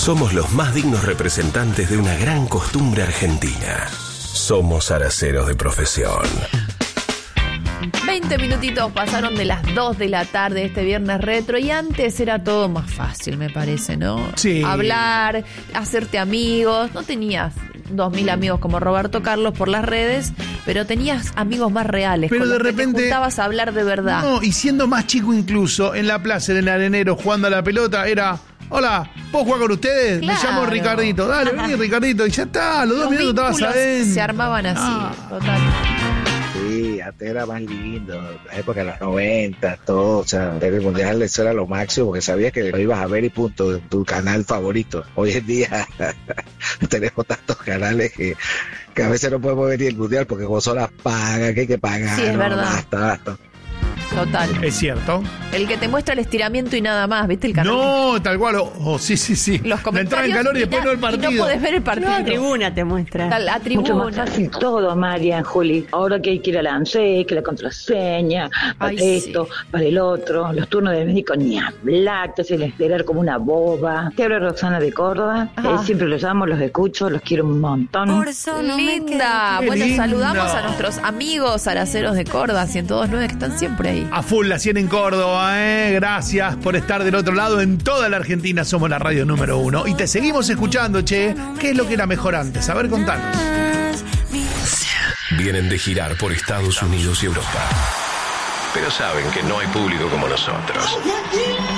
Somos los más dignos representantes de una gran costumbre argentina. Somos araceros de profesión. 20 minutitos pasaron de las 2 de la tarde este viernes retro y antes era todo más fácil, me parece, ¿no? Sí. Hablar, hacerte amigos. No tenías 2.000 amigos como Roberto Carlos por las redes, pero tenías amigos más reales. Pero con de los que repente te juntabas a hablar de verdad. No, y siendo más chico incluso, en la plaza, en el arenero, jugando a la pelota, era... Hola, ¿puedo jugar con ustedes? Claro. Me llamo Ricardito. Dale, vení, Ricardito. Y ya está, los 2 minutos estabas vínculos adentro. se armaban así, total. Sí, antes era más lindo, la época de los 90, todo, o sea, ver el mundial eso era lo máximo, porque sabías que lo ibas a ver y punto, tu canal favorito. Hoy en día tenemos tantos canales que a veces no podemos ver ni el mundial porque como son las pagas, que hay que pagar. Sí, es verdad. Basta. Total. Es cierto. El que te muestra el estiramiento y nada más, ¿viste? El canal. No, tal cual. Sí. Los La entrada en comentarios calor y después no el partido. Y no podés ver el partido. La tribuna te muestra. La Mucho más tribuna. fácil todo, María, Juli. Ahora que hay que ir a la ANSES, que la contraseña, para Ay, esto, para el otro, los turnos de médico ni hablar, te hacen esperar como una boba. Te habla Roxana de Córdoba, siempre los amo, los escucho, los quiero un montón. Linda. Qué Bueno, lindo. saludamos a nuestros amigos araceros de Córdoba 102.9 que están siempre ahí. A full la 100 en Córdoba, Gracias por estar del otro lado. En toda la Argentina somos la radio número 1. Y te seguimos escuchando, che. ¿Qué es lo que era mejor antes? A ver, contanos. Vienen de girar por Estados Unidos y Europa. Pero saben que no hay público como nosotros.